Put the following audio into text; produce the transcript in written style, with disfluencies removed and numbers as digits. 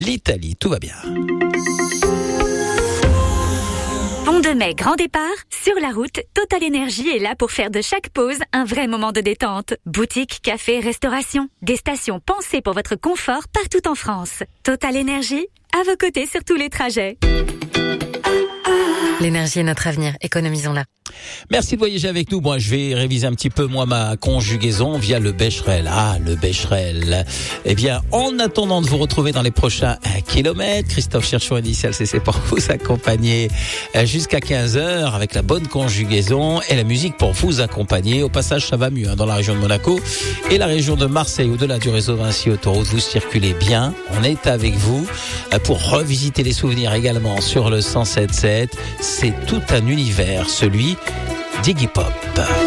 l'Italie. Tout va bien. Pont de Mai, grand départ. Sur la route, Total Énergie est là pour faire de chaque pause un vrai moment de détente. Boutique, café, restauration. Des stations pensées pour votre confort partout en France. Total Énergie, à vos côtés sur tous les trajets. L'énergie est notre avenir, économisons-la. Merci de voyager avec nous. Moi, je vais réviser un petit peu, ma conjugaison via le Becherel. Ah, le Becherel. Eh bien, en attendant de vous retrouver dans les prochains kilomètres, Christophe Cherchon Initial CC pour vous accompagner jusqu'à 15h avec la bonne conjugaison et la musique pour vous accompagner. Au passage, ça va mieux dans la région de Monaco et la région de Marseille, au-delà du réseau Vinci Autoroute. Vous circulez bien. On est avec vous pour revisiter les souvenirs également sur le 107.7. C'est tout un univers, celui d'Iggy Pop.